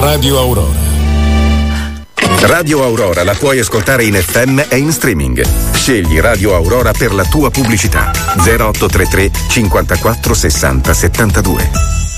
Radio Aurora. Radio Aurora la puoi ascoltare in FM e in streaming. Scegli Radio Aurora per la tua pubblicità. 0833 54 60 72.